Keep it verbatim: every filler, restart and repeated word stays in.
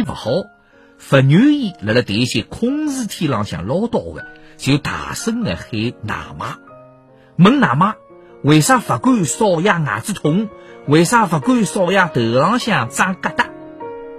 勿好，勿愿意辣辣迭些空事体浪向唠叨的，就大声的喊奶妈，问奶妈为啥勿敢扫牙牙齿痛，为啥勿敢扫牙头浪向长疙瘩。